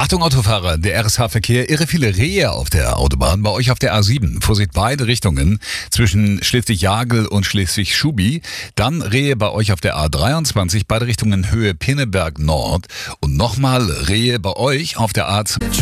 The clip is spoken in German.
Achtung Autofahrer, der RSH-Verkehr, irre viele Rehe auf der Autobahn. Bei euch auf der A7, Vorsicht, beide Richtungen, zwischen Schleswig-Jagel und Schleswig-Schubi. Dann Rehe bei euch auf der A23, beide Richtungen Höhe Pinneberg Nord. Und nochmal Rehe bei euch auf der A2.